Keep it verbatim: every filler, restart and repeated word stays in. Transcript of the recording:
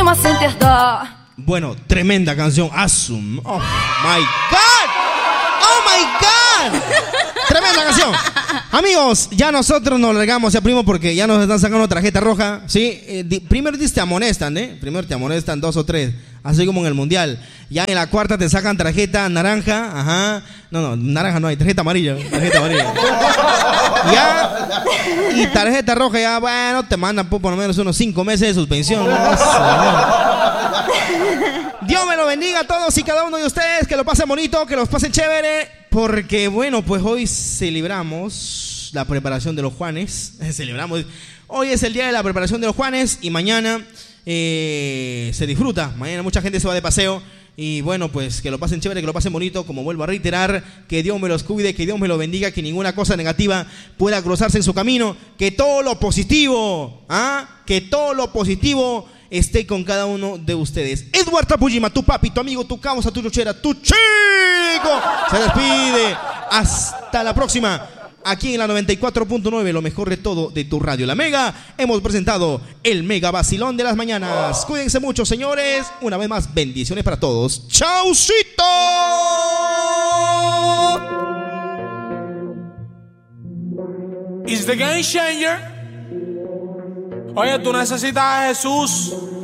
costuma sentir dó. Bueno, tremenda canción. Asum. Oh my God. Oh my God. Tremenda canción. Amigos, ya nosotros nos largamos ya, primo, porque ya nos están sacando tarjeta roja. Sí, eh, di, primero te amonestan, ¿eh? Primero te amonestan dos o tres, así como en el mundial. Ya en la cuarta te sacan tarjeta naranja. Ajá. No, no, naranja no hay, tarjeta amarilla. Tarjeta amarilla. Ya. Y tarjeta roja, ya, bueno, te mandan por, por lo menos unos cinco meses de suspensión, ¿no? Dios me lo bendiga a todos y cada uno de ustedes, que lo pasen bonito, que los pasen chévere, porque bueno, pues hoy celebramos la preparación de los Juanes, celebramos, hoy es el día de la preparación de los Juanes y mañana eh, se disfruta, mañana mucha gente se va de paseo y bueno, pues que lo pasen chévere, que lo pasen bonito, como vuelvo a reiterar, que Dios me los cuide, que Dios me lo bendiga, que ninguna cosa negativa pueda cruzarse en su camino, que todo lo positivo, ¿ah? que todo lo positivo esté con cada uno de ustedes. Edward Tapujima, tu papi, tu amigo, tu causa, tu luchera, tu chico, se despide. Hasta la próxima. Aquí en la noventa y cuatro punto nueve, lo mejor de todo de tu radio La Mega, hemos presentado el Mega Vacilón de las Mañanas. Cuídense mucho, señores. Una vez más, bendiciones para todos. ¡Chaucito! It's the game changer. Oye, tú necesitas a Jesús